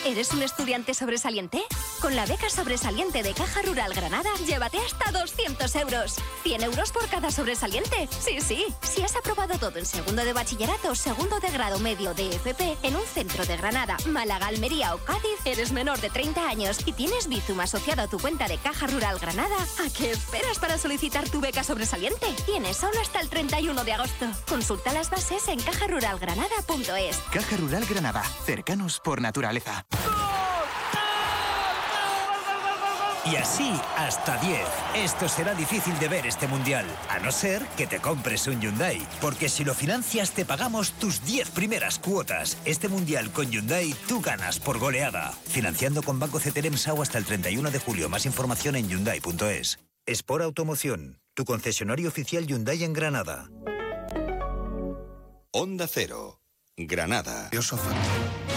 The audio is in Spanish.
¿Eres un estudiante sobresaliente? Con la beca sobresaliente de Caja Rural Granada, llévate hasta 200 euros. 100 euros por cada sobresaliente. Sí, sí. Si has aprobado todo en segundo de bachillerato, segundo de grado medio de FP, en un centro de Granada, Málaga, Almería o Cádiz, eres menor de 30 años y tienes Bizum asociado a tu cuenta de Caja Rural Granada, ¿a qué esperas para solicitar tu beca sobresaliente? Tienes solo hasta el 31 de agosto. Consulta las bases en cajaruralgranada.es. Caja Rural Granada. Cercanos por naturaleza. Y así hasta 10. Esto será difícil de ver este mundial, a no ser que te compres un Hyundai. Porque si lo financias te pagamos tus 10 primeras cuotas. Este mundial con Hyundai tú ganas por goleada. Financiando con Banco CTLM SAU hasta el 31 de julio. Más información en Hyundai.es. Sport Automoción, tu concesionario oficial Hyundai en Granada. Onda Cero, Granada.